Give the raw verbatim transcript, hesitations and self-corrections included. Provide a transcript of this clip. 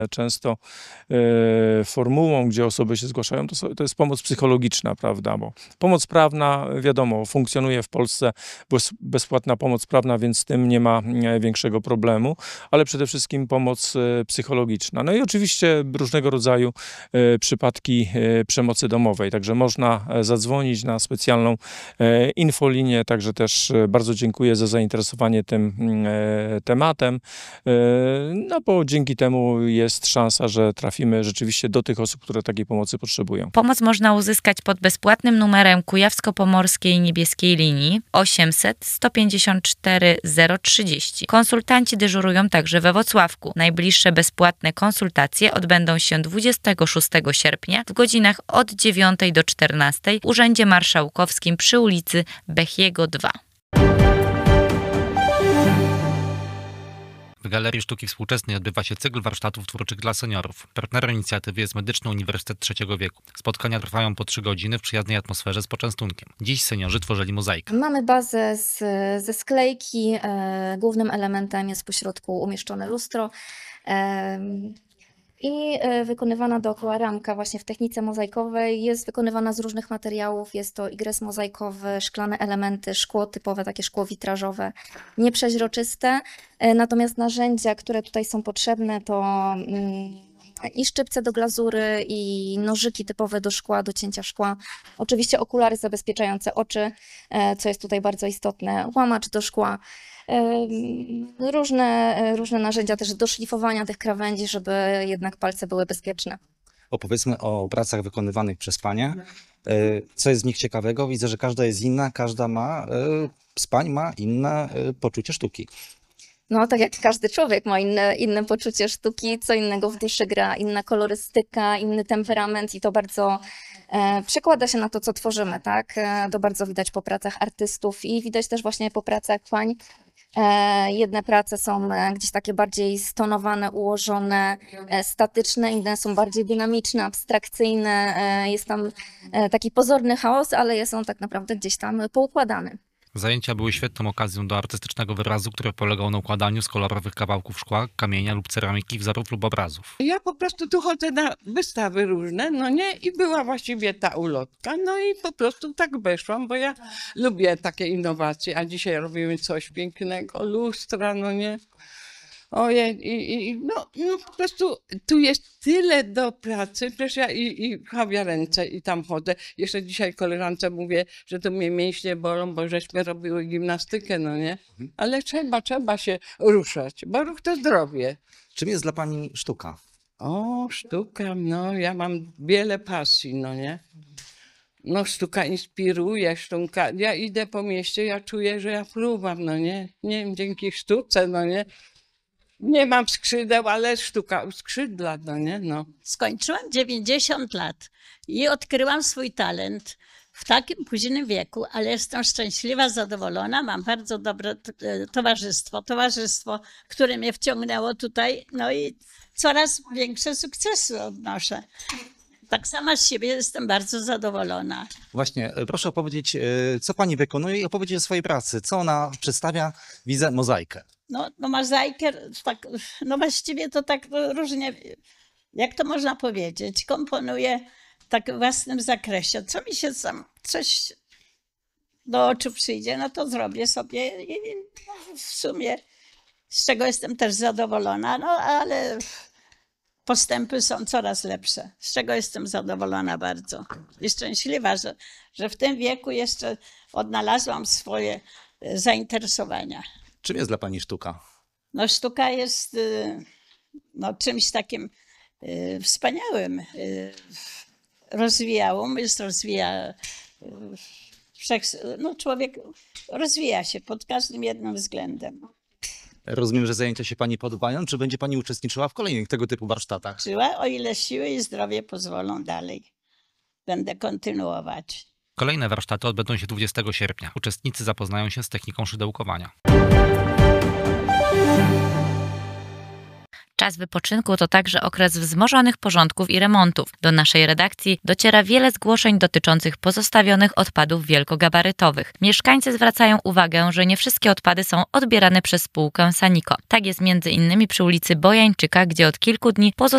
Często e, formułą, gdzie osoby się zgłaszają, to, so- to jest pomoc psychologiczna, prawda? Bo pomoc prawna, wiadomo, funkcjonuje w Polsce, bez, bezpłatna pomoc prawna, więc z tym nie ma e, większego problemu, ale przede wszystkim pomoc e, psychologiczna. No i oczywiście różnego rodzaju e, przypadki e, przemocy domowej, także można e, zadzwonić na specjalną e, infolinię, także też e, bardzo dziękuję za zainteresowanie tym mm, e, tematem, e, no bo dzięki temu jest szansa, że trafimy rzeczywiście do tych osób, które takiej pomocy potrzebują. Pomoc można uzyskać pod bezpłatnym numerem Kujawsko-Pomorskiej Niebieskiej Linii osiemset sto pięćdziesiąt cztery zero trzydzieści. Konsultanci dyżurują także we Włocławku. Najbliższe bezpłatne konsultacje odbędą się dwudziestego szóstego sierpnia w godzinach od dziewiątej do czternastej w Urzędzie Marszałkowskim przy ulicy Bechiego dwa. W Galerii Sztuki Współczesnej odbywa się cykl warsztatów twórczych dla seniorów. Partnerem inicjatywy jest Medyczny Uniwersytet Trzeciego Wieku. Spotkania trwają po trzy godziny w przyjaznej atmosferze z poczęstunkiem. Dziś seniorzy tworzyli mozaikę. Mamy bazę z, ze sklejki. E, głównym elementem jest pośrodku umieszczone lustro. E, I e, wykonywana dookoła ramka właśnie w technice mozaikowej. Jest wykonywana z różnych materiałów. Jest to igres mozaikowy, szklane elementy, szkło typowe, takie szkło witrażowe, nieprzeźroczyste. E, Natomiast narzędzia, które tutaj są potrzebne, to mm, i szczypce do glazury, i nożyki typowe do szkła, do cięcia szkła. Oczywiście okulary zabezpieczające oczy, e, co jest tutaj bardzo istotne. Łamacz do szkła. E, Różne, e, różne narzędzia też do szlifowania tych krawędzi, żeby jednak palce były bezpieczne. Opowiedzmy o pracach wykonywanych przez panie. E, Co jest z nich ciekawego? Widzę, że każda jest inna, każda ma, e, z pań ma inne e, poczucie sztuki. No, tak jak każdy człowiek ma inne, inne poczucie sztuki, co innego w duszy gra, inna kolorystyka, inny temperament i to bardzo e, przekłada się na to, co tworzymy, tak? E, to bardzo widać po pracach artystów i widać też właśnie po pracach pań. E, jedne prace są e, gdzieś takie bardziej stonowane, ułożone, e, statyczne, inne są bardziej dynamiczne, abstrakcyjne. E, jest tam e, taki pozorny chaos, ale jest on tak naprawdę gdzieś tam poukładany. Zajęcia były świetną okazją do artystycznego wyrazu, który polegał na układaniu z kolorowych kawałków szkła, kamienia lub ceramiki wzorów lub obrazów. Ja po prostu tu chodzę na wystawy różne, no nie, i była właściwie ta ulotka, no i po prostu tak weszłam, bo ja lubię takie innowacje, a dzisiaj robimy coś pięknego, lustra, no nie. Ojej, i, i no, no po prostu tu jest tyle do pracy, przecież ja i, i kawiarence i tam chodzę. Jeszcze dzisiaj koleżance mówię, że to mnie mięśnie bolą, bo żeśmy robiły gimnastykę, no nie. Ale trzeba, trzeba się ruszać, bo ruch to zdrowie. Czym jest dla pani sztuka? O, sztuka, no ja mam wiele pasji, no nie. No sztuka inspiruje, sztuka, ja idę po mieście, ja czuję, że ja fruwam, no nie. Nie wiem, dzięki sztuce, no nie. Nie mam skrzydeł, ale sztuka uskrzydla, no nie, no. Skończyłam dziewięćdziesiąt lat i odkryłam swój talent w takim późnym wieku, ale jestem szczęśliwa, zadowolona. Mam bardzo dobre t- towarzystwo, towarzystwo, które mnie wciągnęło tutaj, no i coraz większe sukcesy odnoszę. Tak sama z siebie jestem bardzo zadowolona. Właśnie, e, proszę opowiedzieć, e, co pani wykonuje i opowiedzieć o swojej pracy. Co ona przedstawia? Widzę mozaikę. No, no mozaikę, tak, no właściwie to tak różnie, jak to można powiedzieć, komponuję tak w własnym zakresie. Co mi się sam, coś do oczu przyjdzie, no to zrobię sobie i no, w sumie z czego jestem też zadowolona, no ale postępy są coraz lepsze, z czego jestem zadowolona bardzo i szczęśliwa, że, że w tym wieku jeszcze odnalazłam swoje zainteresowania. Czym jest dla pani sztuka? No sztuka jest y, no, czymś takim y, wspaniałym. Y, rozwijało, jest rozwija, y, wszech, no człowiek rozwija się pod każdym jednym względem. Rozumiem, że zajęcia się pani podobają. Czy będzie pani uczestniczyła w kolejnych tego typu warsztatach? Żyła, o ile siły i zdrowie pozwolą dalej. Będę kontynuować. Kolejne warsztaty odbędą się dwudziestego sierpnia. Uczestnicy zapoznają się z techniką szydełkowania. Czas wypoczynku to także okres wzmożonych porządków i remontów. Do naszej redakcji dociera wiele zgłoszeń dotyczących pozostawionych odpadów wielkogabarytowych. Mieszkańcy zwracają uwagę, że nie wszystkie odpady są odbierane przez spółkę Saniko. Tak jest między innymi przy ulicy Bojańczyka, gdzie od kilku dni pozostawione